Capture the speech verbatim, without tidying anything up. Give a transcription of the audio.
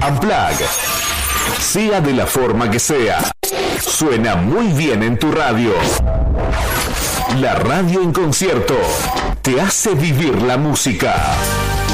Unplugged. Sea de la forma que sea, suena muy bien en tu radio. La radio en concierto te hace vivir la música.